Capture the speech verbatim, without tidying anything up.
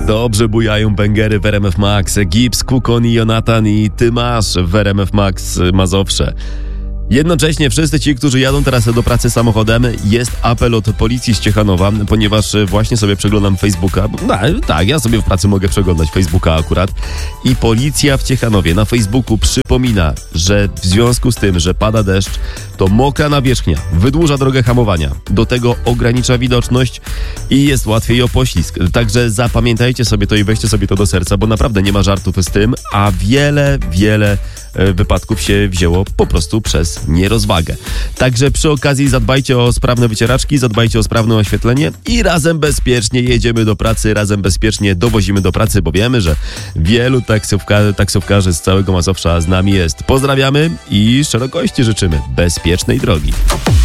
Dobrze bujają bęgery w R M F Max. Gibbs, Kukon i Jonatan i ty masz w R M F Max Mazowsze. Jednocześnie wszyscy ci, którzy jadą teraz do pracy samochodem, jest apel od policji z Ciechanowa, ponieważ właśnie sobie przeglądam Facebooka. No, tak, ja sobie w pracy mogę przeglądać Facebooka akurat. I policja w Ciechanowie na Facebooku przypomina, że w związku z tym, że pada deszcz, to mokra nawierzchnia wydłuża drogę hamowania. Do tego ogranicza widoczność i jest łatwiej o poślizg. Także zapamiętajcie sobie to i weźcie sobie to do serca, bo naprawdę nie ma żartów z tym, a wiele, wiele wypadków się wzięło po prostu przez nierozwagę. Także przy okazji zadbajcie o sprawne wycieraczki, zadbajcie o sprawne oświetlenie i razem bezpiecznie jedziemy do pracy, razem bezpiecznie dowozimy do pracy, bo wiemy, że wielu taksówka- taksówkarzy z całego Mazowsza z nami jest. Pozdrawiamy i szerokości życzymy bezpiecznej drogi.